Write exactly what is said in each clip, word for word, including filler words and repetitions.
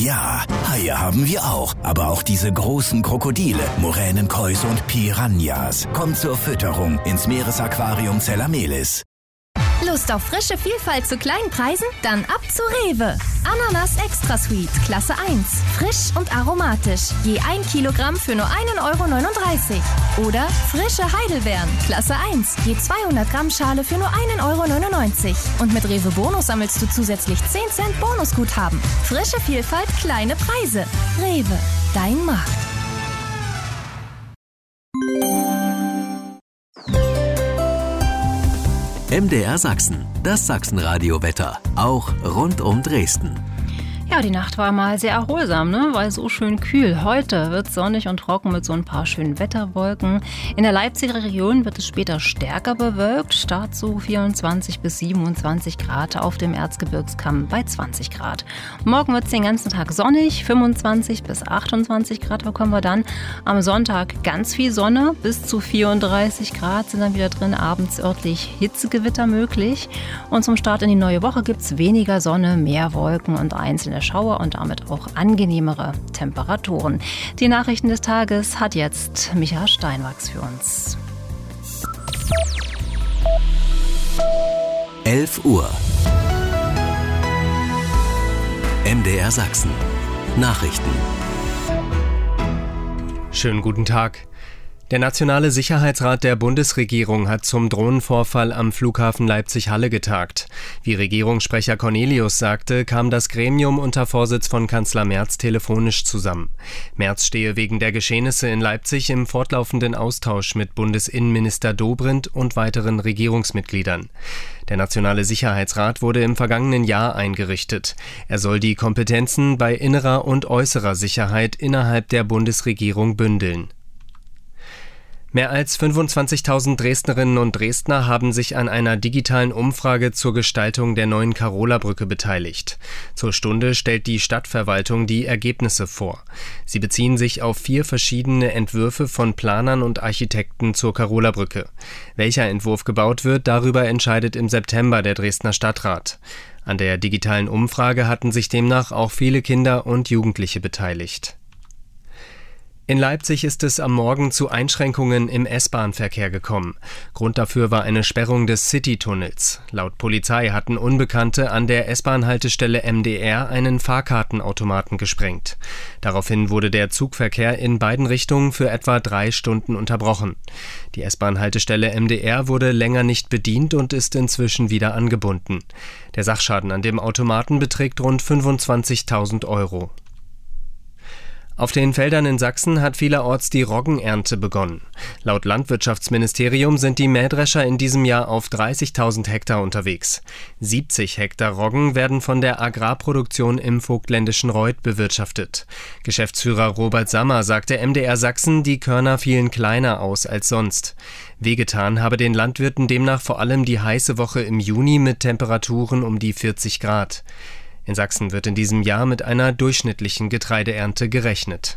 Ja, Haie haben wir auch. Aber auch diese großen Krokodile, Moränenkäuse und Piranhas. Kommt zur Fütterung ins Meeresaquarium Zellamelis. Lust auf frische Vielfalt zu kleinen Preisen? Dann ab zu Rewe. Ananas Extra Sweet, Klasse eins. Frisch und aromatisch. Je ein Kilogramm für nur ein Euro neununddreißig. Oder frische Heidelbeeren, Klasse eins. Je zweihundert Gramm Schale für nur ein Euro neunundneunzig. Und mit Rewe Bonus sammelst du zusätzlich zehn Cent Bonusguthaben. Frische Vielfalt, kleine Preise. Rewe, dein Markt. M D R Sachsen, das Sachsenradio-Wetter, auch rund um Dresden. Ja, die Nacht war mal sehr erholsam, ne? Weil so schön kühl. Heute wird es sonnig und trocken mit so ein paar schönen Wetterwolken. In der Leipziger Region wird es später stärker bewölkt. Start so vierundzwanzig bis siebenundzwanzig Grad, auf dem Erzgebirgskamm bei zwanzig Grad. Morgen wird es den ganzen Tag sonnig, fünfundzwanzig bis achtundzwanzig Grad bekommen wir dann. Am Sonntag ganz viel Sonne, bis zu vierunddreißig Grad sind dann wieder drin. Abends örtlich Hitzegewitter möglich. Und zum Start in die neue Woche gibt es weniger Sonne, mehr Wolken und einzelne Schauer und damit auch angenehmere Temperaturen. Die Nachrichten des Tages hat jetzt Micha Steinwachs für uns. elf Uhr. M D R Sachsen. Nachrichten. Schönen guten Tag. Der Nationale Sicherheitsrat der Bundesregierung hat zum Drohnenvorfall am Flughafen Leipzig-Halle getagt. Wie Regierungssprecher Cornelius sagte, kam das Gremium unter Vorsitz von Kanzler Merz telefonisch zusammen. Merz stehe wegen der Geschehnisse in Leipzig im fortlaufenden Austausch mit Bundesinnenminister Dobrindt und weiteren Regierungsmitgliedern. Der Nationale Sicherheitsrat wurde im vergangenen Jahr eingerichtet. Er soll die Kompetenzen bei innerer und äußerer Sicherheit innerhalb der Bundesregierung bündeln. Mehr als fünfundzwanzigtausend Dresdnerinnen und Dresdner haben sich an einer digitalen Umfrage zur Gestaltung der neuen Carola-Brücke beteiligt. Zur Stunde stellt die Stadtverwaltung die Ergebnisse vor. Sie beziehen sich auf vier verschiedene Entwürfe von Planern und Architekten zur Carola-Brücke. Welcher Entwurf gebaut wird, darüber entscheidet im September der Dresdner Stadtrat. An der digitalen Umfrage hatten sich demnach auch viele Kinder und Jugendliche beteiligt. In Leipzig ist es am Morgen zu Einschränkungen im S-Bahn-Verkehr gekommen. Grund dafür war eine Sperrung des City-Tunnels. Laut Polizei hatten Unbekannte an der S-Bahn-Haltestelle M D R einen Fahrkartenautomaten gesprengt. Daraufhin wurde der Zugverkehr in beiden Richtungen für etwa drei Stunden unterbrochen. Die S-Bahn-Haltestelle M D R wurde länger nicht bedient und ist inzwischen wieder angebunden. Der Sachschaden an dem Automaten beträgt rund fünfundzwanzigtausend Euro. Auf den Feldern in Sachsen hat vielerorts die Roggenernte begonnen. Laut Landwirtschaftsministerium sind die Mähdrescher in diesem Jahr auf dreißigtausend Hektar unterwegs. siebzig Hektar Roggen werden von der Agrarproduktion im vogtländischen Reuth bewirtschaftet. Geschäftsführer Robert Sammer sagte M D R Sachsen, die Körner fielen kleiner aus als sonst. Wehgetan habe den Landwirten demnach vor allem die heiße Woche im Juni mit Temperaturen um die vierzig Grad. In Sachsen wird in diesem Jahr mit einer durchschnittlichen Getreideernte gerechnet.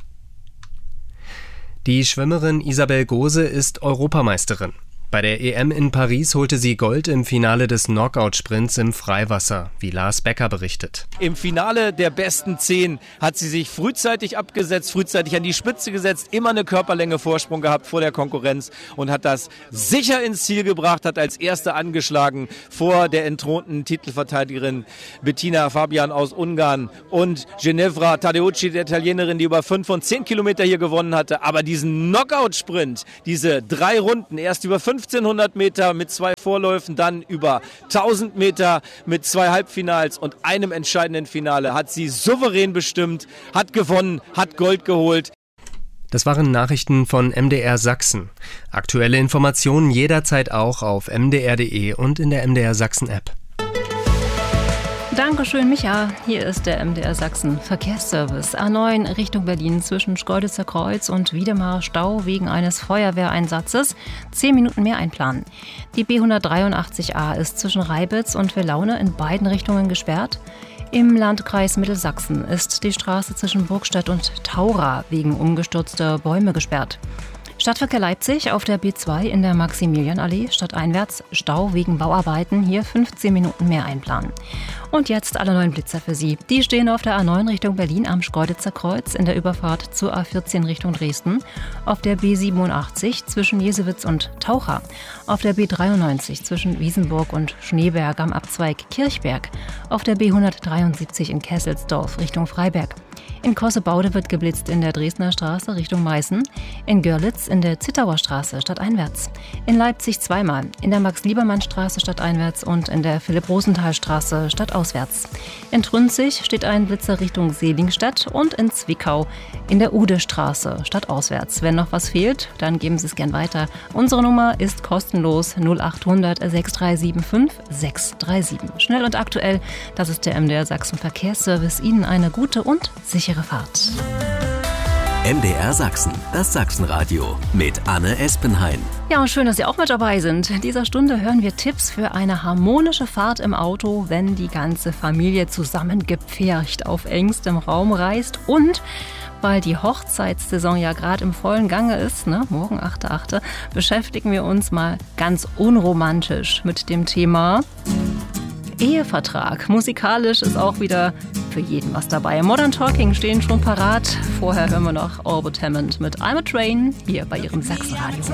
Die Schwimmerin Isabel Gose ist Europameisterin. Bei der E M in Paris holte sie Gold im Finale des Knockout-Sprints im Freiwasser, wie Lars Becker berichtet. Im Finale der besten zehn hat sie sich frühzeitig abgesetzt, frühzeitig an die Spitze gesetzt, immer eine Körperlänge Vorsprung gehabt vor der Konkurrenz und hat das sicher ins Ziel gebracht, hat als Erste angeschlagen vor der entthronten Titelverteidigerin Bettina Fabian aus Ungarn und Ginevra Tadeucci, der Italienerin, die über fünf und zehn Kilometer hier gewonnen hatte. Aber diesen Knockout-Sprint, diese drei Runden, erst über fünfzehnhundert Meter mit zwei Vorläufen, dann über tausend Meter mit zwei Halbfinals und einem entscheidenden Finale hat sie souverän bestimmt, hat gewonnen, hat Gold geholt. Das waren Nachrichten von M D R Sachsen. Aktuelle Informationen jederzeit auch auf m d r punkt d e und in der M D R Sachsen App. Dankeschön, Micha. Hier ist der M D R Sachsen Verkehrsservice. A neun Richtung Berlin zwischen Schkeuditzer Kreuz und Wiedemarer Stau wegen eines Feuerwehreinsatzes. Zehn Minuten mehr einplanen. Die B hundertdreiundachtzig A ist zwischen Reibitz und Villaune in beiden Richtungen gesperrt. Im Landkreis Mittelsachsen ist die Straße zwischen Burgstadt und Taura wegen umgestürzter Bäume gesperrt. Stadtverkehr Leipzig auf der B zwei in der Maximilianallee stadteinwärts Stau wegen Bauarbeiten, hier fünfzehn Minuten mehr einplanen. Und jetzt alle neuen Blitzer für Sie. Die stehen auf der A neun Richtung Berlin am Schkeuditzer Kreuz, in der Überfahrt zur A vierzehn Richtung Dresden, auf der B siebenundachtzig zwischen Jesewitz und Taucha, auf der B dreiundneunzig zwischen Wiesenburg und Schneeberg am Abzweig Kirchberg, auf der B hundertdreiundsiebzig in Kesselsdorf Richtung Freiberg. In Kossebaude wird geblitzt in der Dresdner Straße Richtung Meißen, in Görlitz in der Zittauer Straße stadteinwärts, in Leipzig zweimal, in der Max-Liebermann-Straße stadteinwärts und in der Philipp-Rosenthal-Straße stadtauswärts. In Trünzig steht ein Blitzer Richtung Selingstadt und in Zwickau in der Ude-Straße stadtauswärts. Wenn noch was fehlt, dann geben Sie es gern weiter. Unsere Nummer ist kostenlos null achthundert sechs drei sieben fünf sechs drei sieben. Schnell und aktuell, das ist der M D R Sachsen Verkehrsservice. Ihnen eine gute und sichere Fahrt. M D R Sachsen, das Sachsenradio mit Anne Espenhain. Ja, und schön, dass Sie auch mit dabei sind. In dieser Stunde hören wir Tipps für eine harmonische Fahrt im Auto, wenn die ganze Familie zusammengepfercht auf engstem Raum reist. Und weil die Hochzeitssaison ja gerade im vollen Gange ist, ne, morgen achter achter, beschäftigen wir uns mal ganz unromantisch mit dem Thema Ehevertrag. Musikalisch ist auch wieder für jeden was dabei. Modern Talking stehen schon parat. Vorher hören wir noch Albert Hammond mit I'm a Train hier bei Ihrem Sachsenradio.